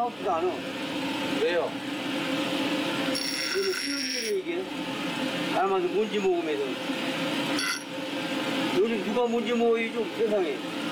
반갑지도 않아. 왜요? 이거 쉬운 일이 이게. 나만 먼지 먹으면서. 요즘 누가 먼지 먹어요, 좀 세상에.